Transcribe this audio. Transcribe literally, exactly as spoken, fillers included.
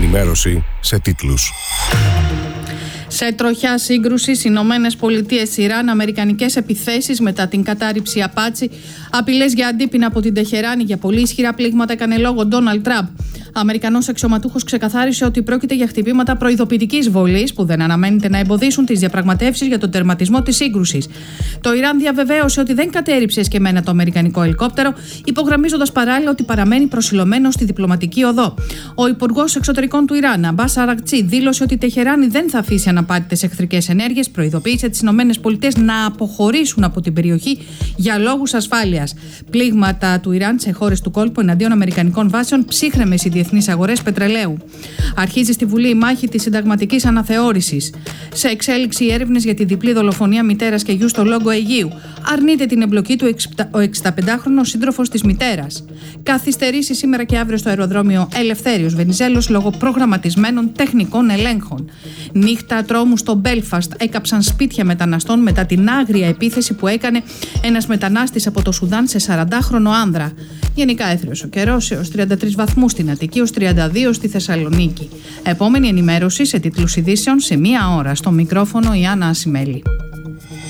ενημέρωση σε τίτλους. Σε τροχιά σύγκρουσης, Ηνωμένες Πολιτείες, Ιράν, αμερικανικές επιθέσεις μετά την κατάρριψη Απάτσι, απειλές για αντίπεινα από την Τεχεράνη, για πολύ ισχυρά πλήγματα έκανε λόγο Ντόναλντ Τραμπ. Αμερικανός αξιωματούχος ξεκαθάρισε ότι πρόκειται για χτυπήματα προειδοποιητικής βολής που δεν αναμένεται να εμποδίσουν τις διαπραγματεύσεις για τον τερματισμό της σύγκρουσης. Το Ιράν διαβεβαίωσε ότι δεν κατέρριψε εσκεμμένα το αμερικανικό ελικόπτερο, υπογραμμίζοντας παράλληλα ότι παραμένει προσιλωμένο στη διπλωματική οδό. Ο Υπουργός Εξωτερικών του Ιράν, Αμπάς Αρακτσί, δήλωσε ότι η Τεχεράνη δεν θα αφήσει αναπάτητες εχθρικές ενέργειες, προειδοποίησε τις ΗΠΑ να αποχωρήσουν από την περιοχή για λόγους ασφάλειας. Πλήγματα του Ιράν σε χώρες του κόλπου εναντίον αμερικανικών βάσεων, ψύχρεμες οι διεθνείς αγορές πετρελαίου. Αρχίζει στη Βουλή η μάχη της συνταγματικής αναθεώρησης. Σε εξέλιξη οι έρευνες για τη διπλή δολοφονία μητέρας και γιου στο Λόγκο Αιγαίου. Αρνείται την εμπλοκή του ο εξηνταπεντάχρονος σύντροφος της μητέρας. Καθυστερήσει σήμερα και αύριο στο αεροδρόμιο Ελευθέριος Βενιζέλος λόγω προγραμματισμένων τεχνικών ελέγχων. Νύχτα τρόμου στο Μπέλφαστ έκαψαν σπίτια μεταναστών μετά την άγρια επίθεση που έκανε ένας μετανάστης από το Σουδάν σε σαραντάχρονο άνδρα. Γενικά έθριος ο καιρός έως τριάντα τρεις βαθμούς στην Αττική, ως τριάντα δύο στη Θεσσαλονίκη. Επόμενη ενημέρωση σε τίτλους ειδήσεων σε μία ώρα. Στο μικρόφωνο η Άννα Ασημέλη.